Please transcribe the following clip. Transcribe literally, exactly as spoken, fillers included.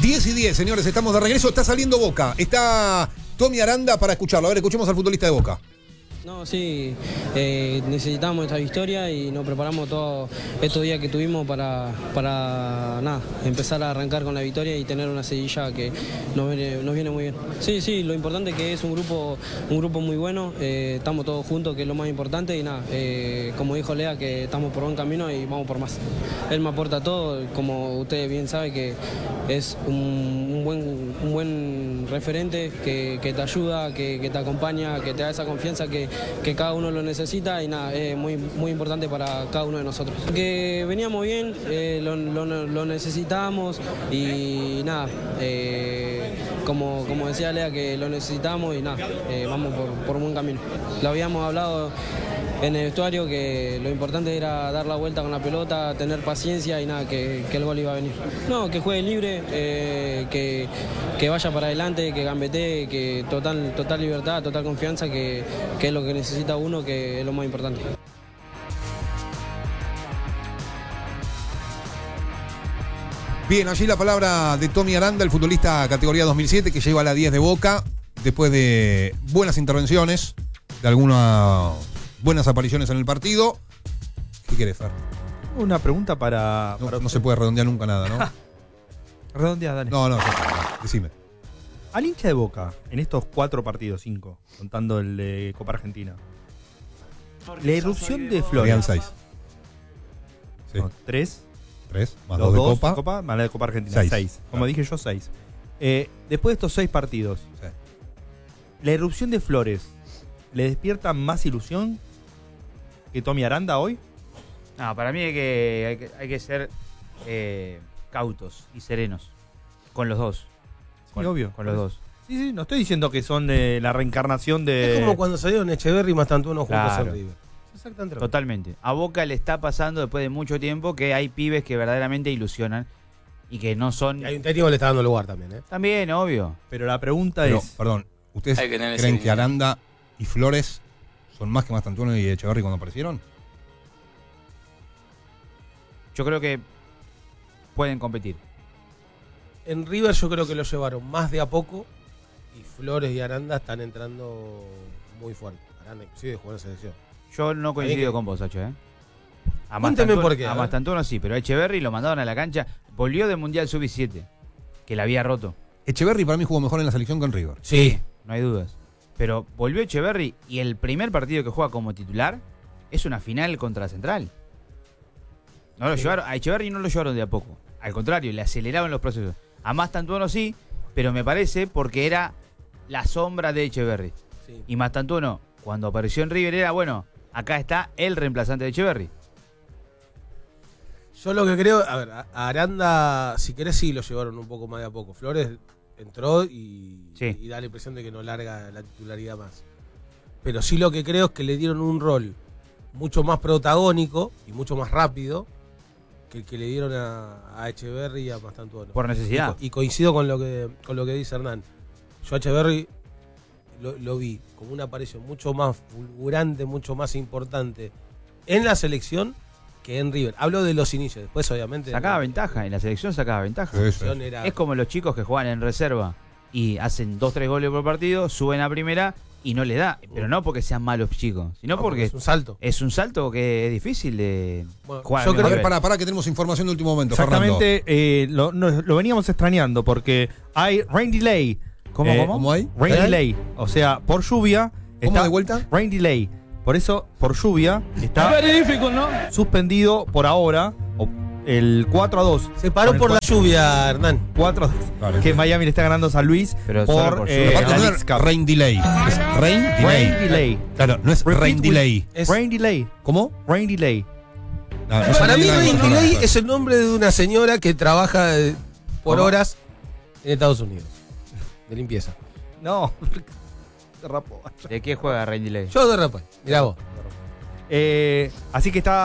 diez y diez, señores, estamos de regreso. Está saliendo Boca. Está Tommy Aranda para escucharlo. A ver, escuchemos al futbolista de Boca. No, sí, eh, necesitamos esta victoria y nos preparamos todos estos días que tuvimos para, para nada, empezar a arrancar con la victoria y tener una seguilla que nos viene, nos viene muy bien. Sí, sí, lo importante es que es un grupo, un grupo muy bueno, eh, estamos todos juntos, que es lo más importante y nada, eh, como dijo Lea, que estamos por buen camino y vamos por más. Él me aporta todo, como ustedes bien saben que es un, un, buen, un buen referente que, que te ayuda, que, que te acompaña, que te da esa confianza que que cada uno lo necesita y nada, es muy, muy importante para cada uno de nosotros. Que veníamos bien, eh, lo, lo, lo necesitamos y nada, eh, como, como decía Lea, que lo necesitamos y nada, eh, vamos por, por un buen camino. Lo habíamos hablado en el vestuario que lo importante era dar la vuelta con la pelota, tener paciencia y nada, que, que el gol iba a venir. No, que juegue libre, eh, que, que vaya para adelante, que gambetee, que total, total libertad, total confianza, que, que es lo que necesita uno, que es lo más importante. Bien, allí la palabra de Tommy Aranda, el futbolista categoría dos mil siete, que lleva la diez de Boca, después de buenas intervenciones, de algunas buenas apariciones en el partido. ¿Qué querés, Fer? Una pregunta para... No, para no se puede redondear nunca nada, ¿no? Redondea, dale. No, no, no, decime. Al hincha de Boca, en estos cuatro partidos, cinco, contando el de Copa Argentina, la irrupción de Flores... Serían seis. Sí. No, tres. Tres, más Los dos de dos Copa. de Copa, más la de Copa Argentina. Seis. Seis. Como Claro. dije yo, seis. Eh, después de estos seis partidos, Sí. ¿la irrupción de Flores le despierta más ilusión que Tommy Aranda hoy? No, para mí hay que, hay que, hay que ser eh, cautos y serenos con los dos. Con, obvio. Con los dos. Sí, sí, no estoy diciendo que son eh, la reencarnación de... Es como cuando salieron Echeverri y Mastantuono juntos Claro. en River. Exactamente. lo mismo. Totalmente. A Boca le está pasando después de mucho tiempo que hay pibes que verdaderamente ilusionan y que no son... Y hay un técnico que le está dando lugar también, ¿eh? También, obvio. Pero la pregunta Pero, es... perdón, ¿ustedes Hay que tener ese creen que dinero. Aranda y Flores son más que Mastantuono y Echeverri cuando aparecieron? Yo creo que pueden competir. En River yo creo que lo llevaron más de a poco y Flores y Aranda están entrando muy fuerte. Aranda inclusive jugó en la selección. Yo no Ahí coincido que- con vos, Sacho, ¿eh? A Cuénteme Mastantuono- por qué, a A ver. Mastantuono sí, pero a Echeverry lo mandaron a la cancha. Volvió del Mundial sub diecisiete, que la había roto. Echeverri para mí jugó mejor en la selección que en River. Sí. No hay dudas. Pero volvió Echeverry y el primer partido que juega como titular es una final contra Central. No lo Sí. llevaron, a Echeverry no lo llevaron de a poco. Al contrario, le aceleraban los procesos. A Mastantuono sí, pero me parece porque era la sombra de Echeverry. Sí. Y Mastantuono, cuando apareció en River, era bueno, acá está el reemplazante de Echeverry. Yo lo que creo, a ver, a a Aranda, si querés, sí lo llevaron un poco más de a poco. Flores entró y, Sí. y da la impresión de que no larga la titularidad más. Pero sí lo que creo es que le dieron un rol mucho más protagónico y mucho más rápido que el que le dieron a, a Echeverri y a Mastantuono. Por necesidad. Y, co- y coincido con lo que con lo que dice Hernán. Yo a Echeverri lo, lo vi como una aparición mucho más fulgurante, mucho más importante en la selección que en River. Hablo de los inicios, después obviamente... Sacaba en- ventaja, en la selección sacaba ventaja. Sí, sí. selección era- Es como los chicos que juegan en reserva y hacen dos, tres goles por partido, suben a primera y no le da. Pero no porque sean malos chicos, sino no, porque es un salto. es un salto que es difícil de Bueno, jugar. yo al creo mismo A ver, nivel. pará, pará, que tenemos información de último momento, Exactamente, eh, lo, no- lo veníamos extrañando porque hay rain delay. ¿Cómo, Eh, cómo? ¿Cómo hay? Rain ¿Eh? delay. O sea, por lluvia... ¿Cómo está- de vuelta? Rain delay. Por eso, por lluvia, está suspendido por ahora o- el cuatro a dos. Se paró Con por el la lluvia, Hernán. cuatro a dos. Vale. Que Miami le está ganando a San Luis Pero solo por, por eh, lluvia. Aparte la no Leagues es Cup. rain delay, es rain delay. Rain delay. Claro, no es Repeat rain with- delay. Es- Rain delay. ¿Cómo? Rain delay. No, no sé Para mí, nada de Rain personas. Delay es el nombre de una señora que trabaja eh, por ¿Cómo? horas en Estados Unidos. De limpieza. No. Se rapó. ¿De qué juega Randy Ley? Yo de repente. Mirá vos. Eh, así que está